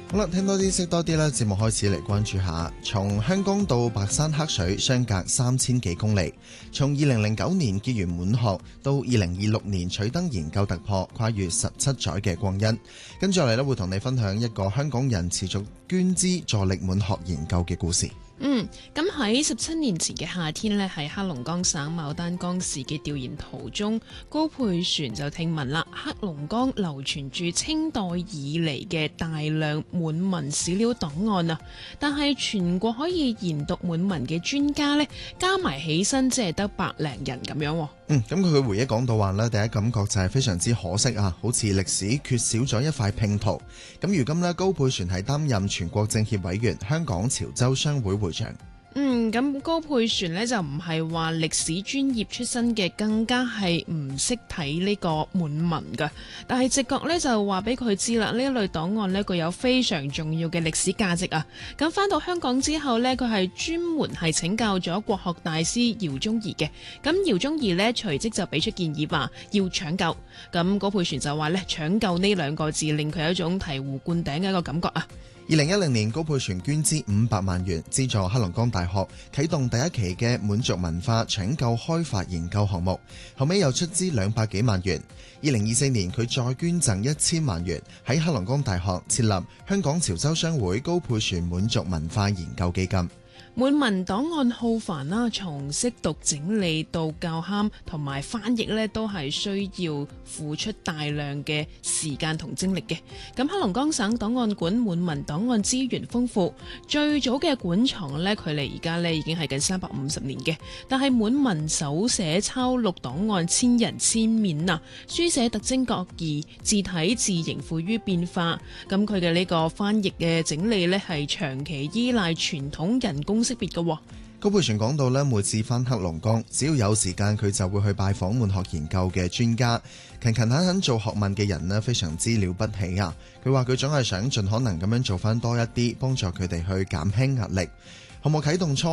好啦，聽多啲識多啲啦，節目開始嚟關注下。從香港到白山黑水相隔3000幾公里，從2009年結緣滿學到2026年取得研究突破，跨越17載嘅光陰。跟住落嚟咧，會同你分享一個香港人持續捐資助力滿學研究嘅故事。 咁喺17年前嘅夏天呢，喺黑龍江省牡丹江市嘅調研途中，高佩璇就聽聞啦，黑龍江流傳住清代以嚟嘅大量滿文史料檔案啊，但係全國可以研讀滿文嘅專家呢，加埋起身只係得100零人咁樣。 咁佢嘅回憶講到話呢，第一感覺就係非常之可惜啊，好似歷史缺少咗一塊拼圖。咁如今呢，高佩璇係擔任全國政協委員、香港潮州商會會長。 咁高佩璇呢，就唔係話歷史專業出身嘅，更加係唔識睇呢個滿文㗎。但係直覺呢，就話俾佢知啦，呢一類檔案呢，具有非常重要嘅歷史價值啊。咁返到香港之後呢，佢係專門係請教咗國學大師饒宗頤嘅。咁饒宗頤呢，隨即就俾出建議話要搶救。咁高佩璇就話呢，搶救呢2個字令佢有一種醍醐灌頂嘅一個感覺啊。 2010年，高佩璇捐資500萬元，資助黑龍江大學啟動第一期嘅滿族文化搶救開發研究項目，後尾又出資200幾萬元。2024年，佢再捐贈1000萬元，喺黑龍江大學設立香港潮州商會高佩璇滿族文化研究基金。 滿文檔案浩繁啦，從識讀整理到校勘同埋翻譯呢，都係需要付出大量嘅時間同精力嘅。咁黑龍江省檔案館滿文檔案資源豐富，最早嘅館藏呢，距離而家呢已經係近350年嘅。但係滿文手寫抄錄檔案千人千面啊，書寫特徵各異，字體字形富於變化。咁佢嘅呢個翻譯嘅整理呢，係長期依賴傳統人工識別嘅。 高佩璇講到咧，每次返黑龍江，只要有時間，佢就會去拜訪滿學研究嘅專家，勤勤懇懇做學問嘅人呢，非常之了不起啊！佢話佢總係想盡可能咁樣做翻多一啲，幫助佢哋去減輕壓力。項目啟動初